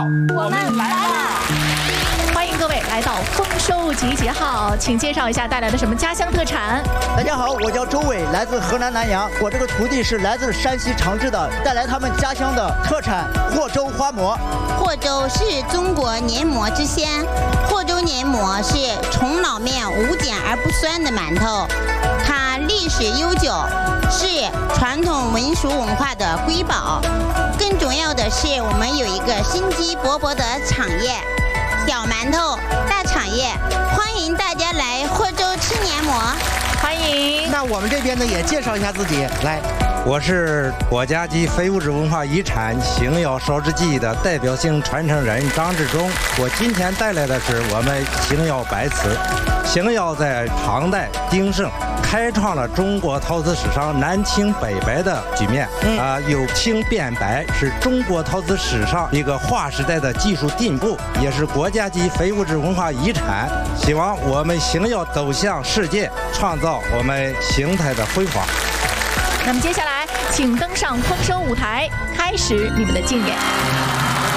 号，我们来啦！ 欢迎各位来到丰收集结号，请介绍一下带来的什么家乡特产？ 大家好，我叫周伟，来自河南南阳。我这个徒弟是来自山西长治的，带来他们家乡的特产霍州花馍。 霍州是中国黏馍之乡，霍州黏馍是从老面无碱而不酸的馒头，它历史悠久，是传统民俗文化的瑰宝。更重要的是，我们有一个生机勃勃的产业。小馒头，大产业，欢迎大家来霍州吃黏馍， 欢迎。 那我们这边呢也介绍一下自己，来， 我是国家级非物质文化遗产邢窑烧制技艺的代表性传承人张志忠。我今天带来的是我们邢窑白瓷。邢窑在唐代鼎盛，开创了中国陶瓷史上南青北白的局面。由青变白是中国陶瓷史上一个划时代的技术进步，也是国家级非物质文化遗产。希望我们邢窑走向世界，创造我们邢台的辉煌。 那么接下来，请登上丰收舞台，开始你们的竞演。